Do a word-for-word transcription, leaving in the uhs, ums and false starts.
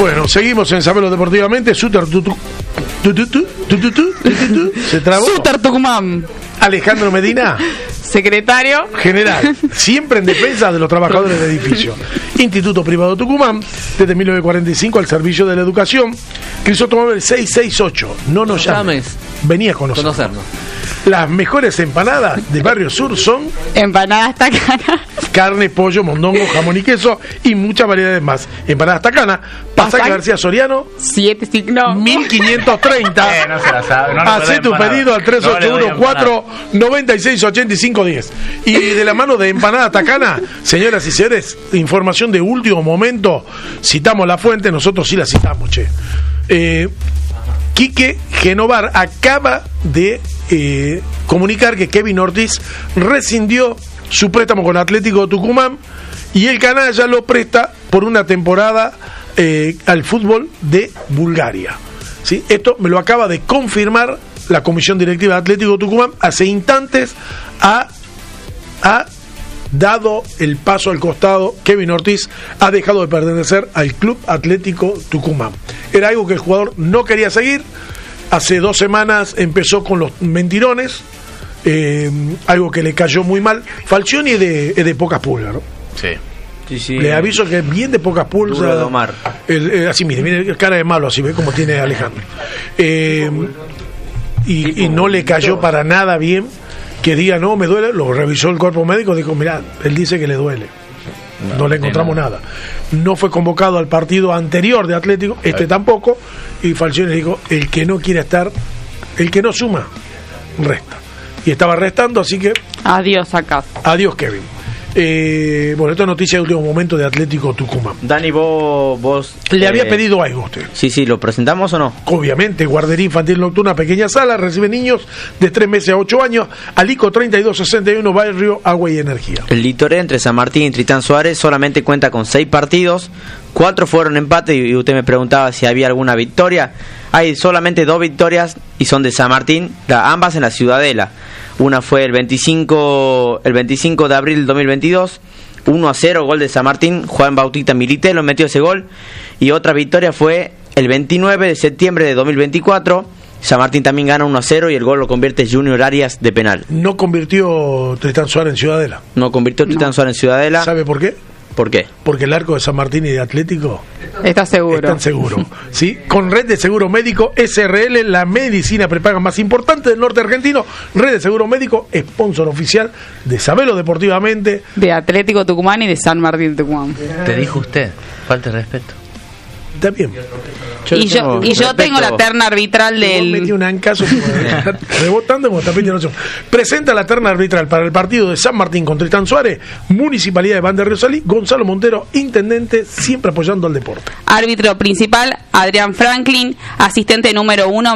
Bueno, seguimos en Sabelo Deportivamente. Suter Tutu, tutu, tutu, tutu, tutu, tutu, se trabó. Suter Tucumán. Alejandro Medina, secretario general, siempre en defensa de los trabajadores del edificio. Instituto Privado Tucumán, desde mil novecientos cuarenta y cinco al servicio de la educación. Crisóstomo el seiscientos sesenta y ocho. No nos llames. Venía a conocernos. conocernos. Las mejores empanadas de Barrio Sur son empanadas Tacana, carne, pollo, mondongo, jamón y queso y muchas variedades más. Empanadas Tacana, Pasaje García Soriano, siete signos mil quinientos treinta. Eh, no se la sabe. No Hacé tu pedido al tres ocho uno cuatro nueve seis ocho cinco uno cero. Y de la mano de Empanada Tacana, señoras y señores, información de último momento. Citamos la fuente, nosotros sí la citamos, che. Eh, Quique Genovar acaba de eh, comunicar que Kevin Ortiz rescindió su préstamo con Atlético Tucumán y el canalla lo presta por una temporada eh, al fútbol de Bulgaria. ¿Sí? Esto me lo acaba de confirmar la Comisión Directiva de Atlético Tucumán. Hace instantes ha, ha dado el paso al costado. Kevin Ortiz ha dejado de pertenecer al Club Atlético Tucumán. Era algo que el jugador no quería seguir. Hace dos semanas empezó con los mentirones, eh, algo que le cayó muy mal. Falcioni es de, es de pocas pulgas, ¿no? Sí. Sí, sí. Le aviso que es bien de pocas pulgas. Duro de domar. El, el, así, mire, mire, cara de malo, así ve como tiene Alejandro. Eh, y, y no le cayó para nada bien que diga, no, me duele. Lo revisó el cuerpo médico, dijo, mirá, él dice que le duele. No, no le encontramos nada. No fue convocado al partido anterior de Atlético, este tampoco. Y Falcioni dijo, el que no quiere estar, el que no suma, resta. Y estaba restando, así que adiós acá. Adiós, Kevin. Eh, bueno, esta noticia de último momento de Atlético Tucumán. Dani, vos... vos ¿Le eh, había pedido algo a usted? Sí, sí, ¿lo presentamos o no? Obviamente, guardería infantil nocturna, pequeña sala, recibe niños de tres meses a ocho años, Alico treinta y dos sesenta y uno, Barrio Agua y Energía. El Litoré entre San Martín y Tritán Suárez solamente cuenta con seis partidos, cuatro fueron empate y usted me preguntaba si había alguna victoria. Hay solamente dos victorias y son de San Martín, ambas en la Ciudadela. Una fue el veinticinco, el veinticinco de abril del dos mil veintidós, uno a cero, gol de San Martín, Juan Bautista Militelo metió ese gol. Y otra victoria fue el veintinueve de septiembre de dos mil veinticuatro, San Martín también gana uno a cero y el gol lo convierte Junior Arias de penal. ¿No convirtió Tritán Suárez en Ciudadela? No convirtió Tritán no. Suárez en Ciudadela. ¿Sabe por qué? ¿Por qué? Porque el arco de San Martín y de Atlético está seguro. Están seguros. ¿Sí? Con Red de Seguro Médico S R L, la medicina prepaga más importante del norte argentino. Red de Seguro Médico, sponsor oficial de Sabelo Deportivamente, de Atlético Tucumán y de San Martín Tucumán. Te dijo usted, falta de respeto. Está bien. Yo y yo, y yo tengo la terna arbitral del... Metí un ancazo rebotando como tapete. Presenta la terna arbitral para el partido de San Martín con Tritán Suárez, Municipalidad de Ban de Río Salí, Gonzalo Montero, intendente, siempre apoyando al deporte. Árbitro principal, Adrián Franklin, asistente número uno,